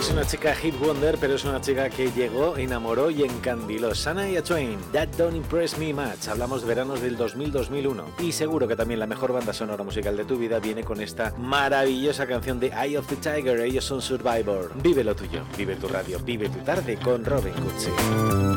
Es una chica hit wonder, pero es una chica que llegó, enamoró y encandiló. Shania Twain, That Don't Impress Me Much. Hablamos de veranos del 2000-2001. Y seguro que también la mejor banda sonora musical de tu vida viene con esta maravillosa canción de Eye of the Tiger. Ellos son Survivor. Vive lo tuyo, vive tu radio, vive tu tarde con Robin Cutsi.